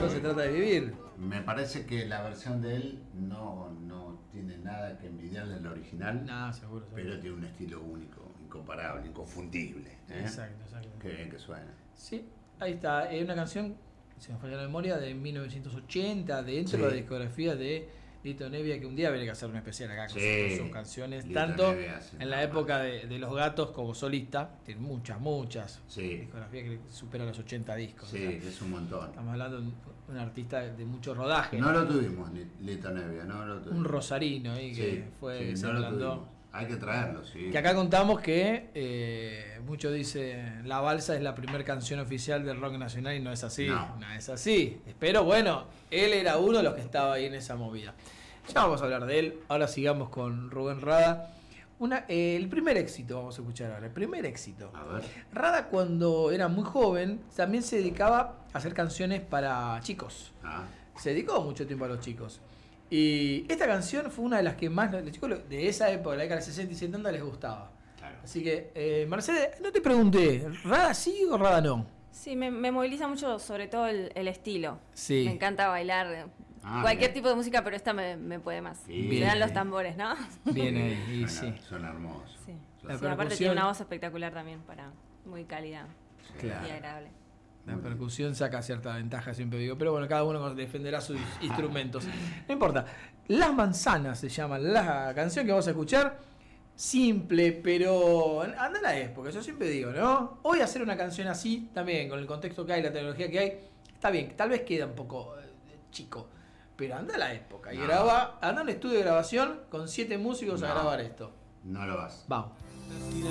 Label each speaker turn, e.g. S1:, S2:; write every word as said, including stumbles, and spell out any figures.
S1: esto se trata de vivir.
S2: Me parece que la versión de él no, no tiene nada que envidiarle al original.
S1: No, seguro, seguro.
S2: Pero tiene un estilo único, incomparable, inconfundible. ¿eh?
S1: Exacto, exacto.
S2: Qué bien que suena.
S1: Sí, ahí está. Es una canción, si me falla la memoria, de mil novecientos ochenta, dentro
S2: Sí.
S1: de la discografía de Lito Nevia, que un día habría que hacer un especial acá con,
S2: Sí.
S1: sus, sus canciones,
S2: Lito
S1: tanto
S2: Nevia hace
S1: en la
S2: una
S1: época de, de Los Gatos como solista, tiene muchas, muchas
S2: Sí.
S1: discografías que supera los ochenta discos.
S2: Sí,
S1: o sea,
S2: es un montón.
S1: estamos hablando de un, un artista de mucho rodaje.
S2: No lo tuvimos, Lito Nevia, no lo tuvimos.
S1: Un rosarino ahí que
S2: Sí,
S1: fue,
S2: sí,
S1: que se
S2: no lo
S1: ablandó.
S2: tuvimos. Hay que traerlo, sí.
S1: Que acá contamos que eh, muchos dicen La Balsa es la primera canción oficial del rock nacional y no es así.
S2: No.
S1: No es así. Pero bueno, él era uno de los que estaba ahí en esa movida. Ya vamos a hablar de él. Ahora sigamos con Rubén Rada. Una, eh, el primer éxito, vamos a escuchar ahora. El primer éxito.
S2: A ver.
S1: Rada, cuando era muy joven, también se dedicaba a hacer canciones para chicos.
S2: Ah,
S1: Se dedicó mucho tiempo a los chicos. Y esta canción fue una de las que más los chicos de esa época, de la década de sesenta y setenta, les gustaba.
S2: claro.
S1: Así que, eh, Mercedes, no te pregunté, ¿Rada sí o Rada no?
S3: Sí, me, me moviliza mucho sobre todo el, el estilo.
S1: Sí.
S3: Me encanta bailar
S2: Ah,
S3: cualquier
S2: bien.
S3: tipo de música, pero esta me, me puede más.
S2: Sí.
S3: Me
S1: Bien.
S3: dan los tambores, ¿no?
S1: Bien ahí, y
S2: Suena,
S1: sí.
S2: suena hermoso.
S3: Sí.
S1: La
S3: Sí, aparte
S1: percusión-
S3: tiene una voz espectacular también, para muy cálida
S1: Claro.
S3: y agradable.
S1: La percusión saca cierta ventaja, siempre digo. Pero bueno, cada uno defenderá sus instrumentos. No importa. Las Manzanas se llama la canción que vamos a escuchar. Simple, pero anda la época, yo siempre digo, ¿no? Hoy hacer una canción así, también con el contexto que hay, la tecnología que hay, está bien, tal vez queda un poco eh, chico, pero anda a la época y
S2: No.
S1: graba, anda a un estudio de grabación con siete músicos a
S2: No.
S1: grabar esto.
S2: No lo vas.
S1: Vamos.